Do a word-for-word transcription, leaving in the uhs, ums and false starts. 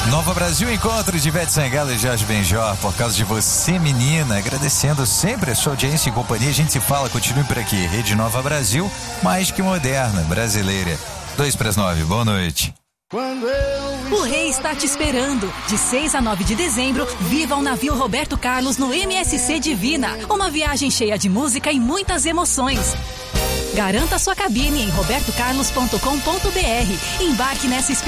Nova Brasil, encontro de Ivete Sangalo e Jorge Benjor, por causa de você, menina. Agradecendo sempre a sua audiência e companhia. A gente se fala, continue por aqui. Rede Nova Brasil, mais que moderna, brasileira. Dois para as nove, boa noite. O rei está te esperando. De seis a nove de dezembro, viva o navio Roberto Carlos no M S C Divina. Uma viagem cheia de música e muitas emoções. Garanta sua cabine em roberto carlos ponto com ponto br. Embarque nessa experiência.